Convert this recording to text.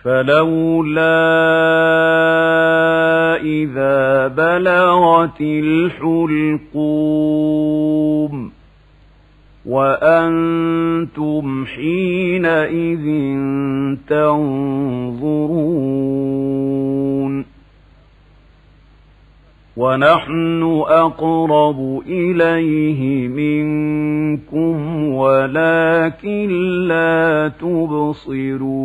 فلولا إذا بلغت الحلقوم وأنتم حينئذ تنظرون ونحن أقرب إليه منكم ولكن لا تبصرون